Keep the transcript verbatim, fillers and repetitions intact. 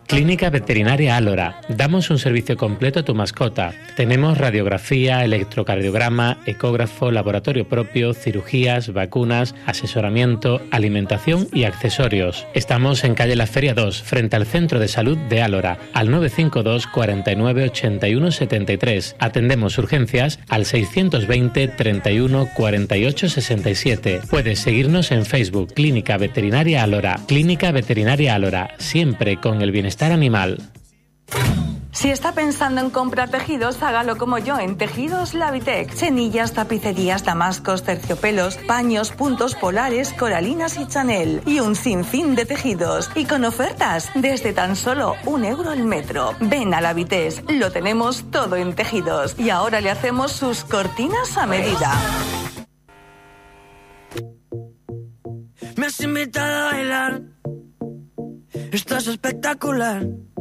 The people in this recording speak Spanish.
Clínica Veterinaria Álora. Damos un servicio completo a tu mascota. Tenemos radiografía, electrocardiograma, ecógrafo, laboratorio propio, cirugías, vacunas, asesoramiento, alimentación y accesorios. Estamos en calle La Feria dos, frente al Centro de Salud de Álora, al nueve cinco dos, cuarenta y nueve, ochenta y uno setenta y tres. Atendemos urgencias al seiscientos veinte, treinta y uno, cuarenta y ocho, sesenta y siete. Puedes seguirnos en Facebook, Clínica Veterinaria Álora. Clínica Veterinaria Álora, siempre con el bienestar animal. Si está pensando en comprar tejidos, hágalo como yo en Tejidos Lavitec. Cenillas, tapicerías, damascos, terciopelos, paños, puntos polares, coralinas y Chanel. Y un sinfín de tejidos. Y con ofertas desde tan solo un euro el metro. Ven a Lavitec, lo tenemos todo en tejidos. Y ahora le hacemos sus cortinas a medida. Me has invitado a bailar. Esto es espectacular.